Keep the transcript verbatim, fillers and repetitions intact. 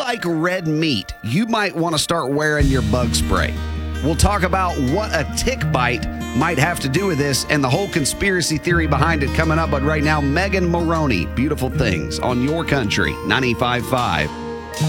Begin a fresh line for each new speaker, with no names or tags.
like red meat, you might want to start wearing your bug spray. We'll talk about what a tick bite might have to do with this and the whole conspiracy theory behind it coming up. But right now, Megan Moroney, Beautiful Things on Your Country, ninety-five point five